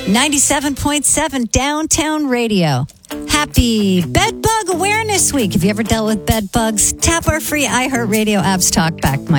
97.7 Downtown Radio. Happy Bed Bug Awareness Week. Have you ever dealt with bed bugs? Tap our free iHeartRadio app's Talkback